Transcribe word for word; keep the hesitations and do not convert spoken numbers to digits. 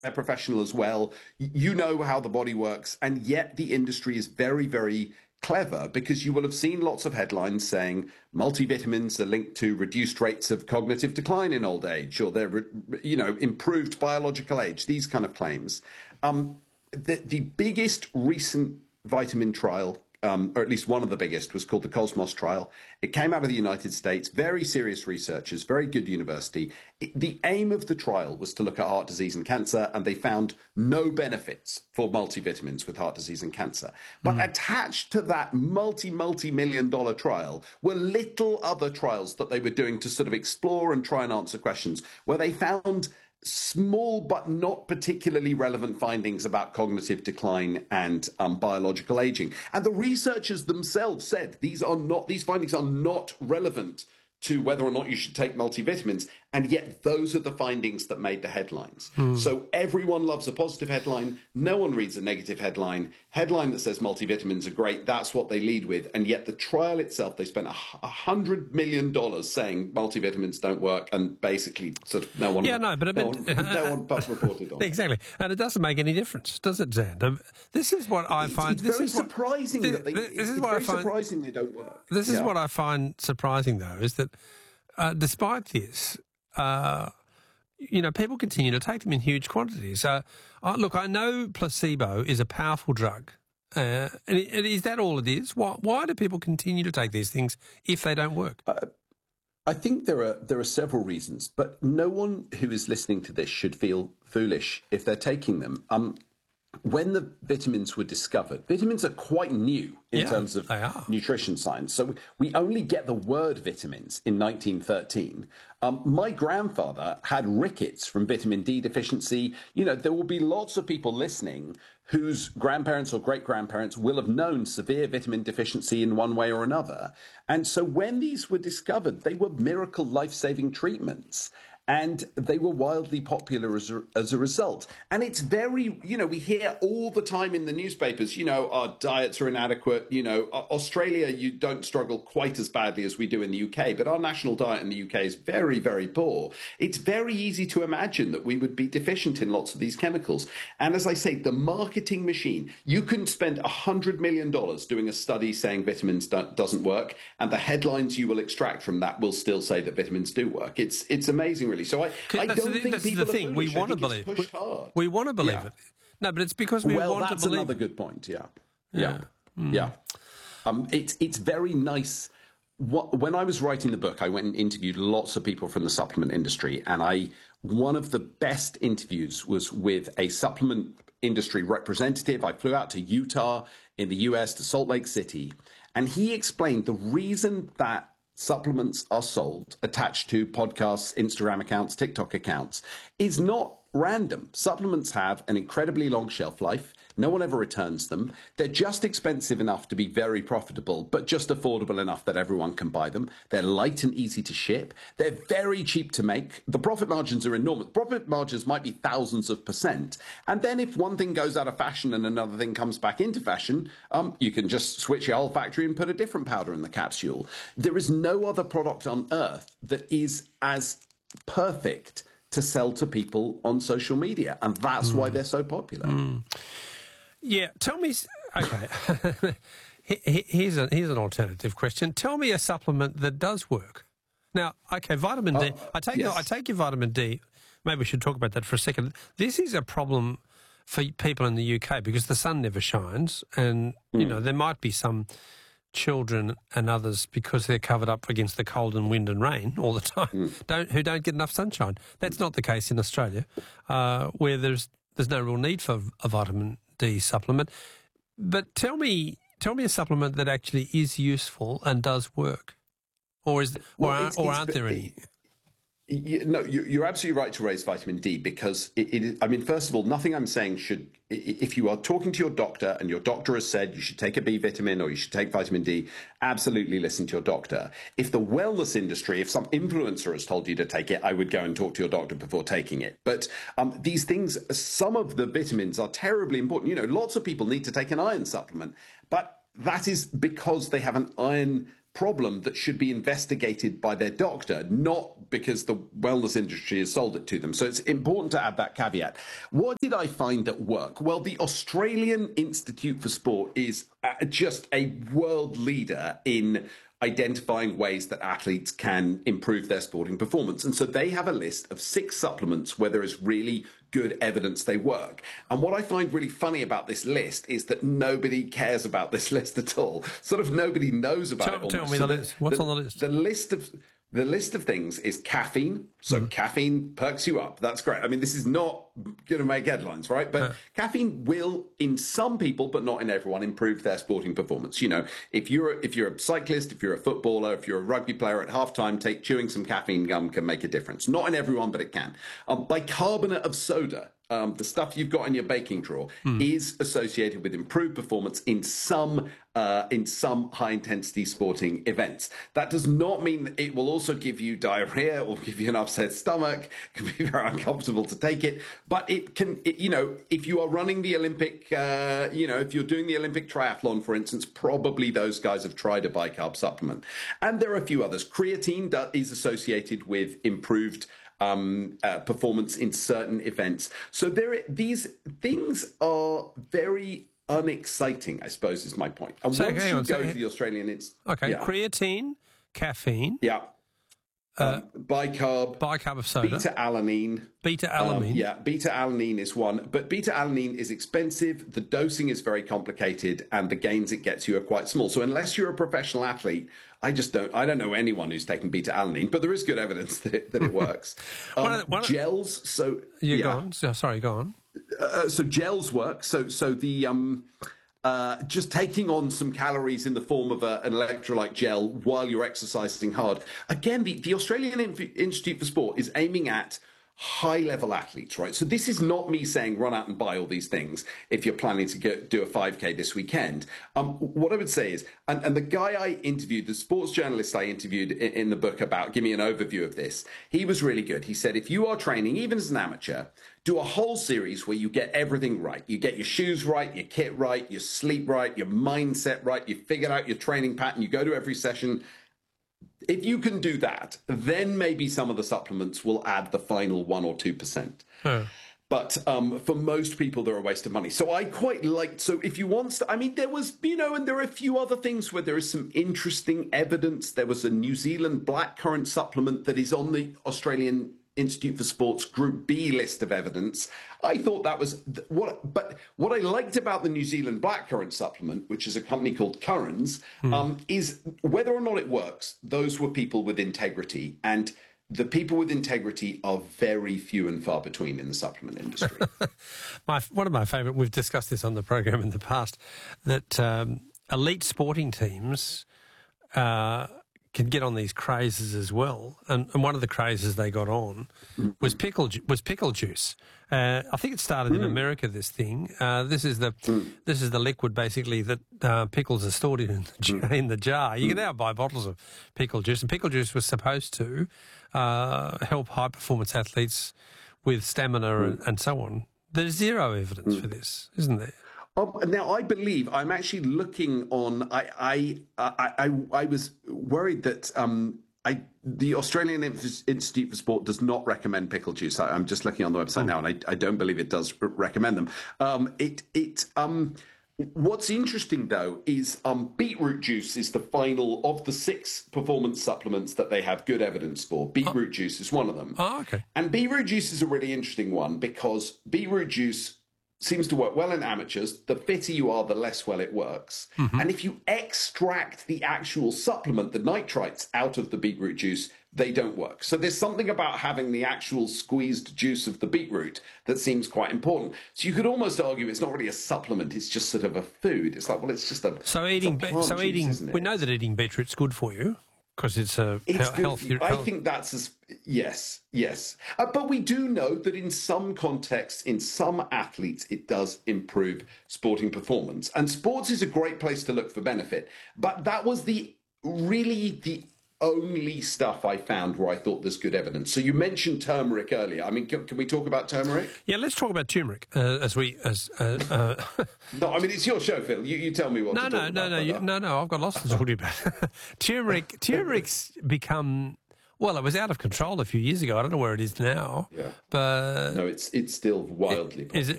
professional as well. You know how the body works, and yet the industry is very, very clever, because you will have seen lots of headlines saying multivitamins are linked to reduced rates of cognitive decline in old age, or they're, you know, improved biological age, these kind of claims. Um, the, the biggest recent vitamin trial, um, or at least one of the biggest, was called the Cosmos trial. It came out of the United States, very serious researchers, very good university. It, the aim of the trial was to look at heart disease and cancer, and they found no benefits for multivitamins with heart disease and cancer. But mm. attached to that multi, multi-million dollar trial were little other trials that they were doing to sort of explore and try and answer questions, where they found small but not particularly relevant findings about cognitive decline and um, biological aging. And the researchers themselves said these are not, these findings are not relevant to whether or not you should take multivitamins, and yet those are the findings that made the headlines. Mm. So everyone loves a positive headline. No one reads a negative headline. Headline that says multivitamins are great, that's what they lead with. And yet the trial itself, they spent a hundred million dollars saying multivitamins don't work, and basically sort of no one, yeah, no, but I no, mean, one, no one but reported on exactly. And it doesn't make any difference, does it, Xander? This is what I it's, find. It's this very is surprising what, that they. This it's, is it's what very I find, surprising they don't work. This is yeah. what I find surprising, though, is that uh, despite this, uh, you know, people continue to take them in huge quantities. Uh, uh, look, I know placebo is a powerful drug. Uh, and, and is that all it is? Why, why do people continue to take these things if they don't work? Uh, I think there are there are several reasons, but no one who is listening to this should feel foolish if they're taking them. Um, when the vitamins were discovered, vitamins are quite new in yeah, terms of nutrition science. So we only get the word vitamins in nineteen thirteen. Um, my grandfather had rickets from vitamin D deficiency. You know, there will be lots of people listening whose grandparents or great-grandparents will have known severe vitamin deficiency in one way or another. And so when these were discovered, they were miracle life-saving treatments. And they were wildly popular as a, as a result. And it's very, you know, we hear all the time in the newspapers, you know, our diets are inadequate. You know, Australia, you don't struggle quite as badly as we do in the U K, but our national diet in the U K is very, very poor. It's very easy to imagine that we would be deficient in lots of these chemicals. And as I say, the marketing machine, you can spend one hundred million dollars doing a study saying vitamins don't, doesn't work, and the headlines you will extract from that will still say that vitamins do work. It's, it's amazing, really. So I, I don't the, think that's people the thing. are We want to believe. We, we want to believe yeah. it. No, but it's because we well, want to believe. Well, that's another good point. Yeah, yeah, yeah. Mm. yeah. Um, it's it's very nice. What, when I was writing the book, I went and interviewed lots of people from the supplement industry, and I one of the best interviews was with a supplement industry representative. I flew out to Utah in the U S to Salt Lake City, and he explained the reason that supplements are sold attached to podcasts, Instagram accounts, TikTok accounts is not random. Supplements have an incredibly long shelf life. No one ever returns them. They're just expensive enough to be very profitable, but just affordable enough that everyone can buy them. They're light and easy to ship. They're very cheap to make. The profit margins are enormous. Profit margins might be thousands of percent. And then if one thing goes out of fashion and another thing comes back into fashion, um, you can just switch your whole factory and put a different powder in the capsule. There is no other product on earth that is as perfect to sell to people on social media. And that's mm. why they're so popular. Mm. Yeah, tell me. Okay, here's a here's an alternative question. Tell me a supplement that does work. Now, okay, vitamin D. Oh, I take yes. I take your vitamin D. Maybe we should talk about that for a second. This is a problem for people in the U K because the sun never shines, and mm. you know there might be some children and others because they're covered up against the cold and wind and rain all the time. Mm. Don't who don't get enough sunshine. That's not the case in Australia, uh, where there's there's no real need for a vitamin D supplement. But tell me, tell me a supplement that actually is useful and does work, or is or, well, aren't, it's, or it's, aren't there any? You, no, you're absolutely right to raise vitamin D because it, it is, I mean, first of all, nothing I'm saying should, if you are talking to your doctor and your doctor has said you should take a B vitamin or you should take vitamin D, absolutely listen to your doctor. If the wellness industry, if some influencer has told you to take it, I would go and talk to your doctor before taking it. But um, these things, some of the vitamins are terribly important. You know, lots of people need to take an iron supplement, but that is because they have an iron problem that should be investigated by their doctor, not because the wellness industry has sold it to them. So it's important to add that caveat. What did I find at work? Well, the Australian Institute for Sport is just a world leader in identifying ways that athletes can improve their sporting performance. And so they have a list of six supplements where there is really good evidence they work. And what I find really funny about this list is that nobody cares about this list at all. Sort of nobody knows about tell, it. Almost. Tell me so the the list. What's the, on the list? The list of the list of things is caffeine. So mm. caffeine perks you up. That's great. I mean, this is not going to make headlines, right? But uh. caffeine will, in some people, but not in everyone, improve their sporting performance. You know, if you're if you're a cyclist, if you're a footballer, if you're a rugby player, at halftime, take chewing some caffeine gum can make a difference. Not in everyone, but it can. Um, bicarbonate of soda. Um, the stuff you've got in your baking drawer mm. is associated with improved performance in some uh, in some high-intensity sporting events. That does not mean that it will also give you diarrhea or give you an upset stomach. It can be very uncomfortable to take it, but it can, it, you know, if you are running the Olympic, uh, you know, if you're doing the Olympic triathlon, for instance, probably those guys have tried a bicarb supplement. And there are a few others. Creatine is associated with improved Um, uh, performance in certain events. So there, these things are very unexciting, I suppose, is my point. And so, once you on, go so, to the Australian, it's okay, yeah. creatine, caffeine, yeah, um, uh, bicarb, bicarb of soda, beta alanine, beta alanine. Um, yeah, beta alanine is one, but beta alanine is expensive. The dosing is very complicated, and the gains it gets you are quite small. So unless you're a professional athlete, I just don't. I don't know anyone who's taken beta alanine, but there is good evidence that it, that it works. Um, one of the, one gels. So you yeah. go on. So, sorry, go on. Uh, so gels work. So so the um, uh, just taking on some calories in the form of a, an electrolyte gel while you're exercising hard. Again, the, the Australian Institute for Sport is aiming at high-level athletes, right? So this is not me saying run out and buy all these things if you're planning to go, do a five K this weekend. Um, what I would say is, and, and the guy I interviewed, the sports journalist I interviewed in, in the book about, give me an overview of this, he was really good. He said, if you are training, even as an amateur, do a whole series where you get everything right. You get your shoes right, your kit right, your sleep right, your mindset right, you figure out your training pattern, you go to every session. If you can do that, then maybe some of the supplements will add the final one or two percent. Huh. But um, for most people, they're a waste of money. So I quite liked, so if you want, to, I mean, there was, you know, and there are a few other things where there is some interesting evidence. There was a New Zealand blackcurrant supplement that is on the Australian Institute for Sport's Group B list of evidence. I thought that was what, but what I liked about the New Zealand blackcurrant supplement, which is a company called Currans, hmm. um, is whether or not it works, those were people with integrity. And the people with integrity are very few and far between in the supplement industry. my, one of my favourite, we've discussed this on the program in the past, that um, elite sporting teams uh, can get on these crazes as well, and, and one of the crazes they got on was pickle was pickle juice. Uh, I think it started mm. in America. This thing. Uh, this is the mm. this is the liquid basically that uh, pickles are stored in mm. in the jar. You can now buy bottles of pickle juice, and pickle juice was supposed to uh, help high performance athletes with stamina mm. and, and so on. There's zero evidence mm. for this, isn't there? Um, now, I believe I'm actually looking on. I I I, I, I was worried that um, I the Australian Institute for Sport does not recommend pickle juice. I, I'm just looking on the website now, and I, I don't believe it does recommend them. Um, it it um, what's interesting though is um, beetroot juice is the final of the six performance supplements that they have good evidence for. Beetroot oh. juice is one of them. Oh, okay. And beetroot juice is a really interesting one because beetroot juice seems to work well in amateurs. The fitter you are, the less well it works. Mm-hmm. And if you extract the actual supplement, the nitrites, out of the beetroot juice, they don't work. So there's something about having the actual squeezed juice of the beetroot that seems quite important. So you could almost argue it's not really a supplement, it's just sort of a food. It's like, well, it's just a So eating, it's a plant so juice, eating, isn't it? we know that eating beetroot's good for you. Because it's a it's he- healthy. I think that's as yes, yes. Uh, but we do know that in some contexts, in some athletes, it does improve sporting performance. And sports is a great place to look for benefit. But that was the really the only stuff I found where I thought there's good evidence. So you mentioned turmeric earlier. I mean, can, can we talk about turmeric? Yeah, let's talk about turmeric uh, as we as. Uh, uh, no, I mean it's your show, Phil. You, you tell me what. No, to no, talk no, about, no, you, no, no. I've got lots to talk to you about. turmeric, turmeric's become. Well, it was out of control a few years ago. I don't know where it is now. Yeah. But no, it's it's still wildly popular. Is it?